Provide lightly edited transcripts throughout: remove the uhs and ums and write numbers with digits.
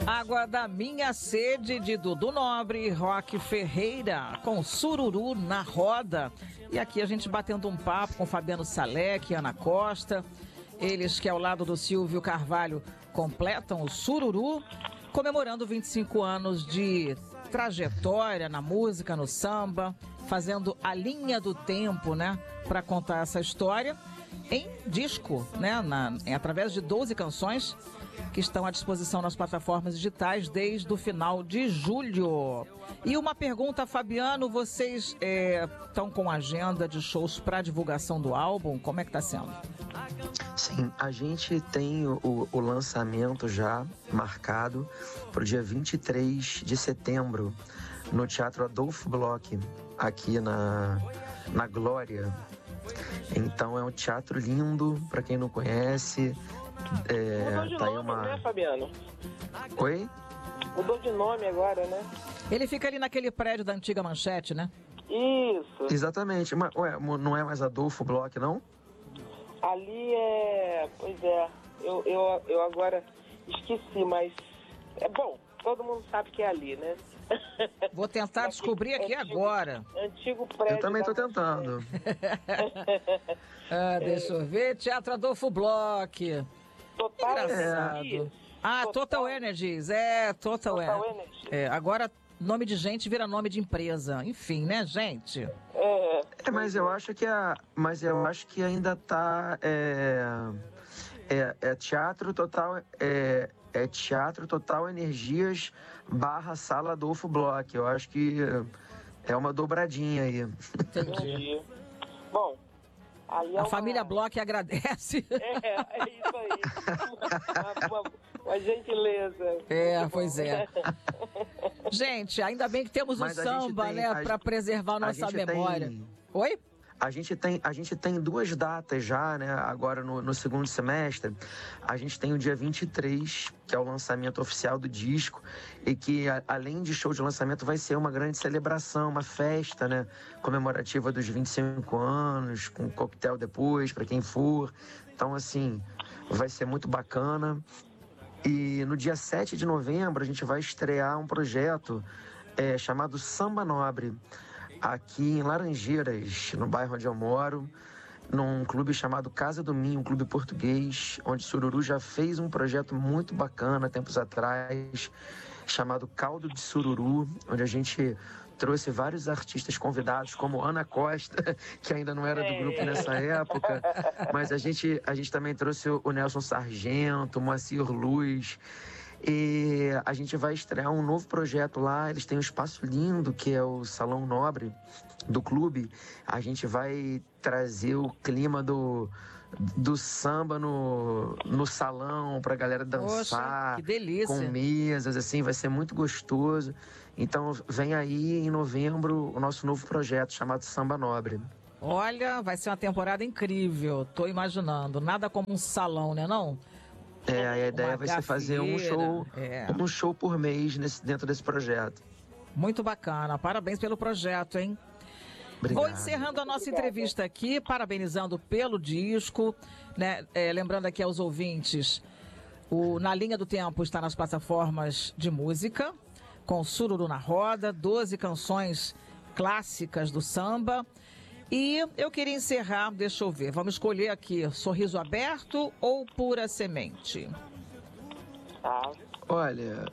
Água da Minha Sede, de Dudu Nobre, Roque Ferreira, com Sururu na roda. E aqui a gente batendo um papo com Fabiano Salek e Ana Costa. Eles que ao lado do Silvio Carvalho completam o Sururu, comemorando 25 anos de trajetória na música, no samba, fazendo a linha do tempo, né, para contar essa história em disco, né, através de 12 canções que estão à disposição nas plataformas digitais desde o final de julho. E uma pergunta, Fabiano, vocês estão com agenda de shows para divulgação do álbum? Como é que está sendo? Sim, a gente tem o lançamento já marcado para o dia 23 de setembro no Teatro Adolfo Bloch, aqui na Glória. Então é um teatro lindo, para quem não conhece. Mudou de nome, né, Fabiano? Oi? Mudou de nome agora, né? Ele fica ali naquele prédio da antiga Manchete, né? Isso. Exatamente. Mas, não é mais Adolfo Bloch, não? Ali é... Pois é. Eu agora esqueci, mas... É bom, todo mundo sabe que é ali, né? Vou tentar descobrir aqui agora. Antigo prédio. Eu também estou tentando. Deixa eu ver. Teatro Adolfo Bloch. Total Engraçado. Total Energies. Total Energies. Agora, nome de gente vira nome de empresa. Enfim, né, gente? Mas eu acho que ainda tá... Teatro Total... É Teatro Total Energias / Sala Adolfo Bloch. Eu acho que é uma dobradinha aí. Entendi. Bom, ali a família Bloch agradece. É isso aí. Uma gentileza. Pois é. Gente, ainda bem que temos o samba, né, para preservar nossa memória. Oi? A gente tem 2 datas já, né? Agora no segundo semestre. A gente tem o dia 23, que é o lançamento oficial do disco, e que, além de show de lançamento, vai ser uma grande celebração, uma festa, né? Comemorativa dos 25 anos, com coquetel depois, para quem for. Então, assim, vai ser muito bacana. E no dia 7 de novembro, a gente vai estrear um projeto chamado Samba Nobre, aqui em Laranjeiras, no bairro onde eu moro, num clube chamado Casa do Minho, um clube português, onde Sururu já fez um projeto muito bacana tempos atrás, chamado Caldo de Sururu, onde a gente trouxe vários artistas convidados, como Ana Costa, que ainda não era do grupo nessa época, mas a gente também trouxe o Nelson Sargento, o Moacir Luz. E a gente vai estrear um novo projeto lá. Eles têm um espaço lindo, que é o Salão Nobre do clube. A gente vai trazer o clima do samba no salão pra galera dançar. Poxa, que delícia. Com mesas, assim, vai ser muito gostoso. Então vem aí em novembro o nosso novo projeto chamado Samba Nobre. Olha, vai ser uma temporada incrível, tô imaginando. Nada como um salão, né, não? A ideia vai ser fazer um show por mês dentro desse projeto. Muito bacana, parabéns pelo projeto, hein? Obrigado. Vou encerrando a nossa entrevista aqui, parabenizando pelo disco, né? Lembrando aqui aos ouvintes, Na Linha do Tempo está nas plataformas de música, com Sururu na roda, 12 canções clássicas do samba. E eu queria encerrar, deixa eu ver, vamos escolher aqui, Sorriso Aberto ou Pura Semente? Olha,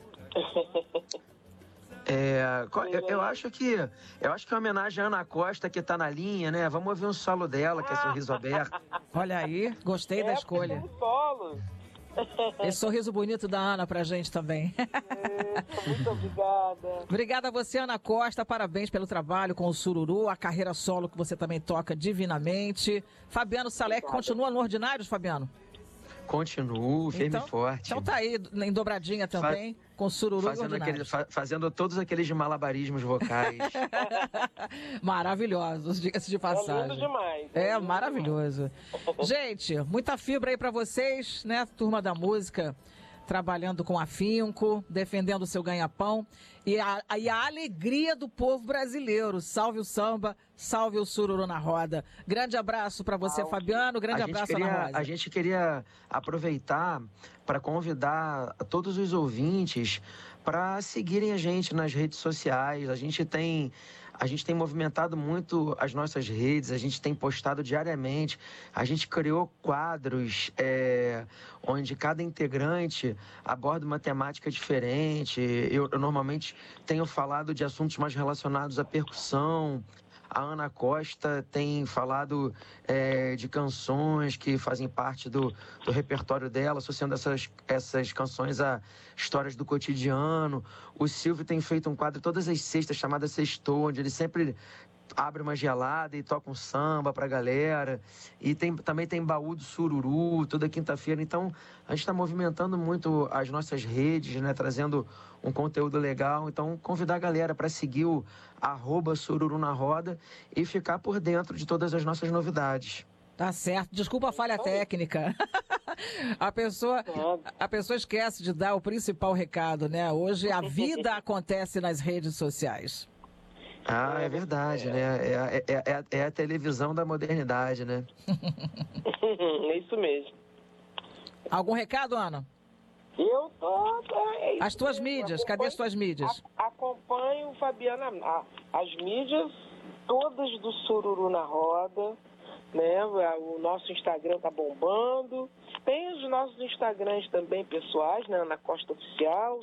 eu acho que é uma homenagem à Ana Costa, que tá na linha, né? Vamos ouvir um solo dela, que é Sorriso Aberto. Olha aí, gostei da escolha. Um solo. Esse sorriso bonito da Ana pra gente também. Muito obrigada. Obrigada a você, Ana Costa. Parabéns pelo trabalho com o Sururu, a carreira solo que você também toca divinamente. Fabiano Salek, continua no Ordinários, Fabiano? Continuo, firme e forte. Então tá aí, em dobradinha também, com Sururu fazendo todos aqueles malabarismos vocais. Maravilhosos, diga-se de passagem. É lindo demais. Maravilhoso. Gente, muita fibra aí pra vocês, né? Turma da música trabalhando com afinco, defendendo o seu ganha-pão e a alegria do povo brasileiro. Salve o samba, salve o sururu na roda. Grande abraço para você, Fabiano. Grande abraço, Ana Rosa. A gente queria aproveitar para convidar todos os ouvintes para seguirem a gente nas redes sociais. A gente tem movimentado muito as nossas redes, a gente tem postado diariamente, a gente criou quadros onde cada integrante aborda uma temática diferente. Eu normalmente tenho falado de assuntos mais relacionados à percussão. A Ana Costa tem falado de canções que fazem parte do repertório dela, associando essas canções a histórias do cotidiano. O Silvio tem feito um quadro todas as sextas, chamado Sextou, onde ele sempre abre uma gelada e toca um samba pra galera. E também tem Baú do Sururu, toda quinta-feira. Então, a gente está movimentando muito as nossas redes, né? Trazendo um conteúdo legal. Então, convidar a galera para seguir o @sururu na roda e ficar por dentro de todas as nossas novidades. Tá certo. Desculpa a falha técnica. A pessoa esquece de dar o principal recado, né? Hoje a vida acontece nas redes sociais. Ah, é verdade, né? É a televisão da modernidade, né? É isso mesmo. Algum recado, Ana? Eu tô... As tuas mídias, cadê as tuas mídias? Acompanho, Fabiana, as mídias todas do Sururu na Roda, né? O nosso Instagram tá bombando. Tem os nossos Instagrams também pessoais, né? Ana Costa Oficial,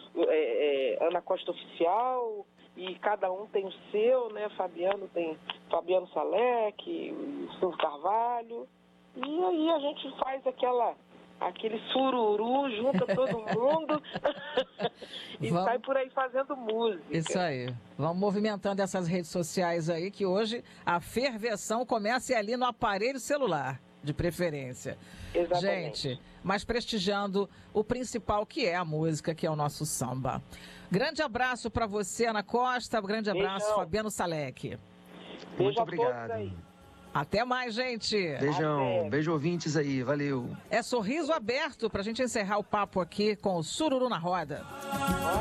Ana Costa Oficial, e cada um tem o seu, né? Fabiano tem Fabiano Salek, o Silvio Carvalho. E aí a gente faz aquele sururu, junta todo mundo e sai por aí fazendo música. Isso aí. Vamos movimentando essas redes sociais aí, que hoje a ferveção começa ali no aparelho celular, de preferência. Exatamente. Gente, mas prestigiando o principal, que é a música, que é o nosso samba. Grande abraço para você, Ana Costa. Grande abraço, Beijão. Fabiano Salek. Muito obrigado. Até mais, gente. Beijão. Até. Beijo ouvintes aí. Valeu. É sorriso aberto para a gente encerrar o papo aqui com o Sururu na Roda.